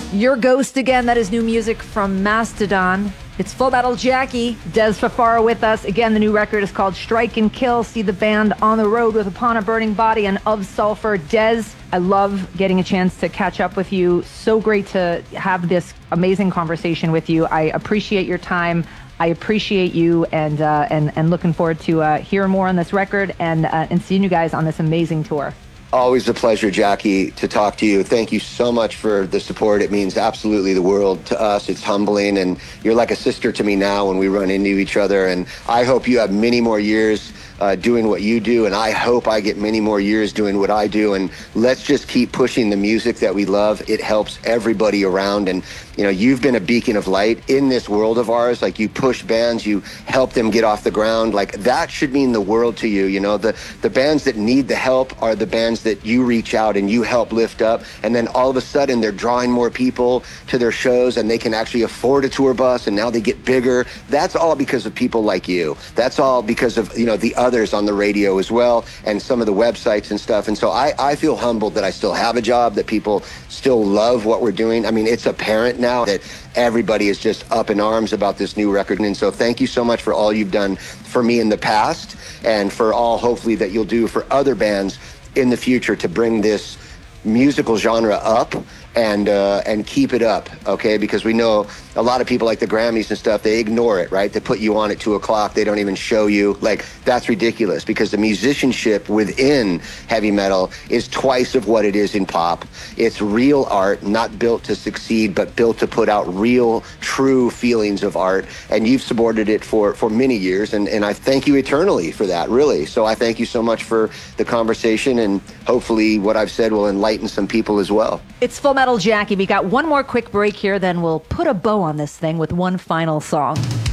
Your Ghost again, that is new music from Mastodon. It's Full Metal Jackie, Des Fafara with us. Again, the new record is called Strike and Kill. See the band on the road with Upon a Burning Body and Of Sulfur. Des, I love getting a chance to catch up with you. So great to have this amazing conversation with you. I appreciate your time. I appreciate you, and looking forward to hearing more on this record and seeing you guys on this amazing tour. Always a pleasure, Jackie, to talk to you. Thank you so much for the support. It means absolutely the world to us. It's humbling, and you're like a sister to me now when we run into each other. And I hope you have many more years doing what you do, and I hope I get many more years doing what I do. And let's just keep pushing the music that we love. It helps everybody around. And you know, you've been a beacon of light in this world of ours. Like, you push bands, you help them get off the ground. Like, that should mean the world to you. You know, the bands that need the help are the bands that you reach out and you help lift up. And then all of a sudden they're drawing more people to their shows, and they can actually afford a tour bus, and now they get bigger. That's all because of people like you. That's all because of, you know, the others on the radio as well, and some of the websites and stuff. And so I feel humbled that I still have a job, that people still love what we're doing. I mean, it's apparent now that everybody is just up in arms about this new record. And so thank you so much for all you've done for me in the past, and for all, hopefully, that you'll do for other bands in the future to bring this musical genre up and keep it up, okay? Because we know a lot of people, like the Grammys and stuff, they ignore it, right? They put you on at 2 o'clock. They don't even show you. Like, that's ridiculous, because the musicianship within heavy metal is twice of what it is in pop. It's real art, not built to succeed, but built to put out real, true feelings of art. And you've supported it for many years, and I thank you eternally for that, really. So I thank you so much for the conversation, and hopefully what I've said will enlighten some people as well. It's Full Metal Jackie. We got one more quick break here, then we'll put a bow on this thing with one final song.